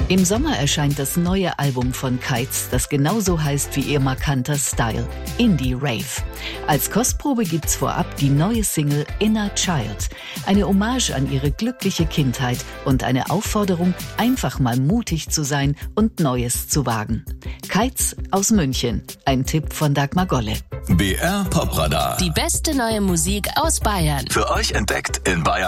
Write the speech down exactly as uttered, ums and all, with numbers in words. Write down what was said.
Im Sommer erscheint das neue Album von Keitz, das genauso heißt wie ihr markanter Style, Indie Rave. Als Kostprobe gibt's vorab die neue Single Inner Child, eine Hommage an ihre glückliche Kindheit und eine Aufforderung, einfach mal mutig zu sein und Neues zu wagen. Keitz aus München, ein Tipp von Dagmar Golle. B R Popradar. Die beste neue Musik aus Bayern. Für euch entdeckt in Bayern.